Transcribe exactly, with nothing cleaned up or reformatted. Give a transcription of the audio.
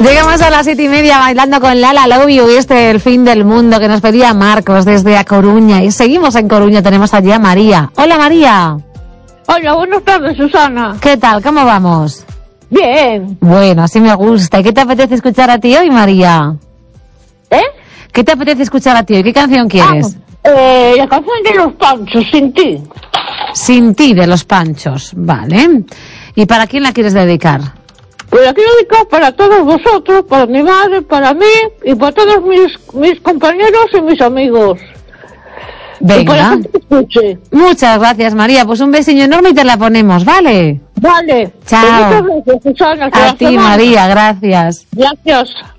Llegamos a las siete y media bailando con Lala Love You y este el fin del mundo que nos pedía Marcos desde A Coruña. Y seguimos en Coruña, tenemos allí a María. Hola María. Hola, buenas tardes, Susana. ¿Qué tal? ¿Cómo vamos? Bien. Bueno, así me gusta. ¿Y qué te apetece escuchar a ti hoy, María? ¿Eh? ¿Qué te apetece escuchar a ti hoy? ¿Qué canción quieres? Ah, eh, la canción de Los Panchos, Sin Ti. Sin Ti, de Los Panchos, vale. ¿Y para quién la quieres dedicar? Pues la quiero dedicar para todos vosotros, para mi madre, para mí y para todos mis, mis compañeros y mis amigos. Venga. Y para que te escuche. Muchas gracias, María. Pues un besillo enorme y te la ponemos, ¿vale? Vale. Chao. Pues muchas gracias, Susana. A ti, María, gracias. Gracias.